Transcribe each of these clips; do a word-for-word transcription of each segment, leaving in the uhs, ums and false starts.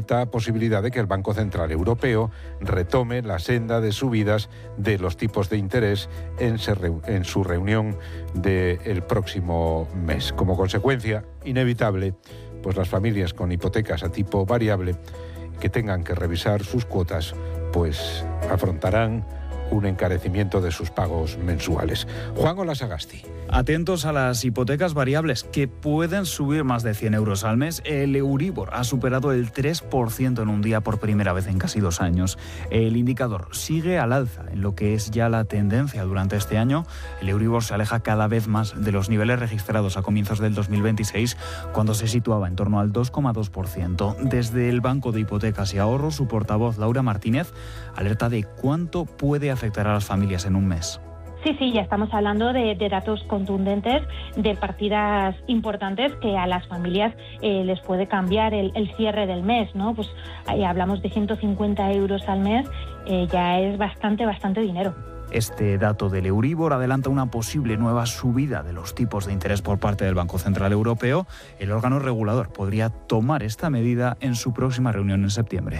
alta posibilidad de que el Banco Central Europeo retome la senda de subidas de los tipos de interés en, en su reunión del próximo mes. Como consecuencia inevitable, pues las familias con hipotecas a tipo variable que tengan que revisar sus cuotas, pues afrontarán un encarecimiento de sus pagos mensuales. Juan Olasagasti. Atentos a las hipotecas variables, que pueden subir más de cien euros al mes. El Euribor ha superado el tres por ciento en un día por primera vez en casi dos años. El indicador sigue al alza en lo que es ya la tendencia durante este año. El Euribor se aleja cada vez más de los niveles registrados a comienzos del dos mil veintiséis, cuando se situaba en torno al dos coma dos por ciento. Desde el Banco de Hipotecas y Ahorros, su portavoz Laura Martínez alerta de cuánto puede afectar a las familias en un mes. Sí, sí, ya estamos hablando de, de datos contundentes, de partidas importantes que a las familias eh, les puede cambiar el, el cierre del mes, ¿no? Pues ahí hablamos de ciento cincuenta euros al mes, eh, ya es bastante, bastante dinero. Este dato del Euribor adelanta una posible nueva subida de los tipos de interés por parte del Banco Central Europeo. El órgano regulador podría tomar esta medida en su próxima reunión en septiembre.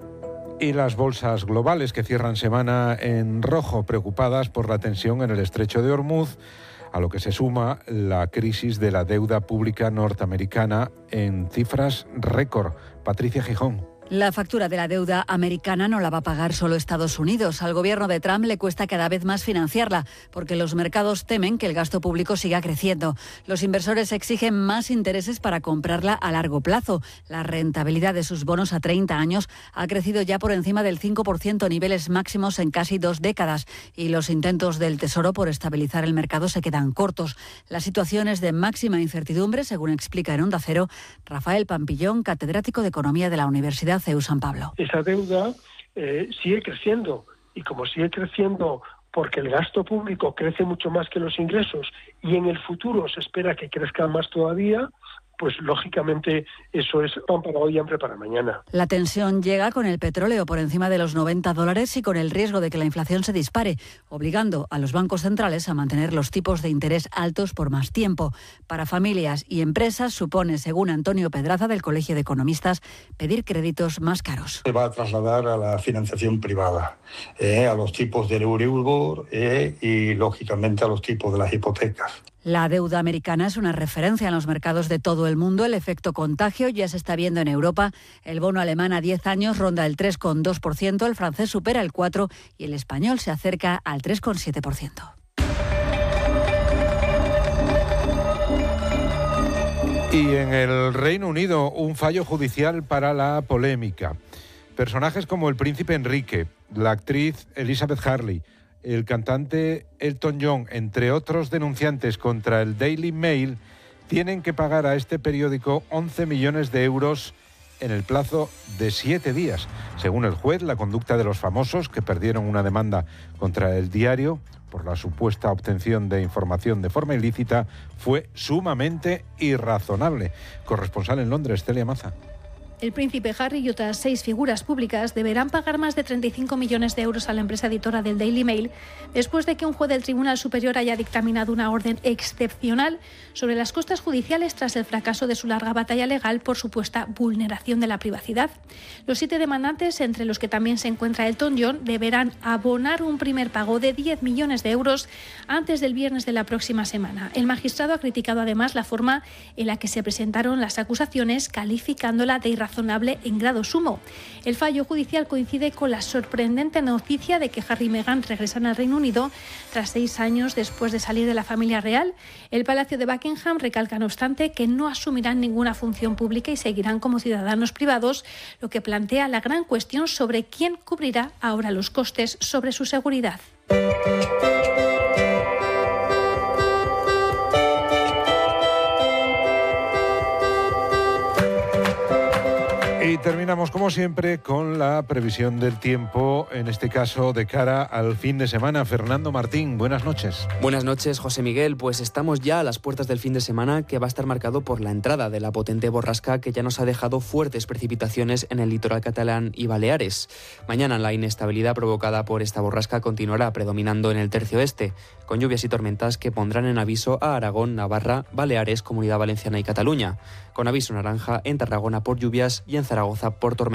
Y las bolsas globales que cierran semana en rojo, preocupadas por la tensión en el estrecho de Hormuz, a lo que se suma la crisis de la deuda pública norteamericana en cifras récord. Patricia Gijón. La factura de la deuda americana no la va a pagar solo Estados Unidos. Al gobierno de Trump le cuesta cada vez más financiarla, porque los mercados temen que el gasto público siga creciendo. Los inversores exigen más intereses para comprarla a largo plazo. La rentabilidad de sus bonos a treinta años ha crecido ya por encima del cinco por ciento, niveles máximos en casi dos décadas. Y los intentos del Tesoro por estabilizar el mercado se quedan cortos. La situación es de máxima incertidumbre, según explica en Onda Cero Rafael Pampillón, catedrático de Economía de la Universidad C E U San Pablo. Esa deuda eh, sigue creciendo, y como sigue creciendo porque el gasto público crece mucho más que los ingresos y en el futuro se espera que crezca más todavía, pues lógicamente eso es pan para hoy y hambre para mañana. La tensión llega con el petróleo por encima de los noventa dólares y con el riesgo de que la inflación se dispare, obligando a los bancos centrales a mantener los tipos de interés altos por más tiempo. Para familias y empresas supone, según Antonio Pedraza del Colegio de Economistas, pedir créditos más caros. Se va a trasladar a la financiación privada, eh, a los tipos del Euribor eh, y lógicamente a los tipos de las hipotecas. La deuda americana es una referencia en los mercados de todo el mundo. El efecto contagio ya se está viendo en Europa. El bono alemán a diez años ronda el tres coma dos por ciento, el francés supera el cuatro por ciento y el español se acerca al tres coma siete por ciento. Y en el Reino Unido, un fallo judicial para la polémica. Personajes como el príncipe Enrique, la actriz Elizabeth Hurley, el cantante Elton John, entre otros denunciantes contra el Daily Mail, tienen que pagar a este periódico once millones de euros en el plazo de siete días. Según el juez, la conducta de los famosos, que perdieron una demanda contra el diario por la supuesta obtención de información de forma ilícita, fue sumamente irrazonable. Corresponsal en Londres, Celia Maza. El príncipe Harry y otras seis figuras públicas deberán pagar más de treinta y cinco millones de euros a la empresa editora del Daily Mail después de que un juez del Tribunal Superior haya dictaminado una orden excepcional sobre las costas judiciales tras el fracaso de su larga batalla legal por supuesta vulneración de la privacidad. Los siete demandantes, entre los que también se encuentra Elton John, deberán abonar un primer pago de diez millones de euros antes del viernes de la próxima semana. El magistrado ha criticado además la forma en la que se presentaron las acusaciones, calificándola de irrazonable razonable en grado sumo. El fallo judicial coincide con la sorprendente noticia de que Harry y Meghan regresan al Reino Unido tras seis años después de salir de la familia real. El Palacio de Buckingham recalca, no obstante, que no asumirán ninguna función pública y seguirán como ciudadanos privados, lo que plantea la gran cuestión sobre quién cubrirá ahora los costes sobre su seguridad. Y terminamos, como siempre, con la previsión del tiempo, en este caso de cara al fin de semana. Fernando Martín, buenas noches. Buenas noches, José Miguel. Pues estamos ya a las puertas del fin de semana, que va a estar marcado por la entrada de la potente borrasca que ya nos ha dejado fuertes precipitaciones en el litoral catalán y Baleares. Mañana la inestabilidad provocada por esta borrasca continuará predominando en el tercio este, con lluvias y tormentas que pondrán en aviso a Aragón, Navarra, Baleares, Comunidad Valenciana y Cataluña, con aviso naranja en Tarragona por lluvias y en Zaragoza por tormentas.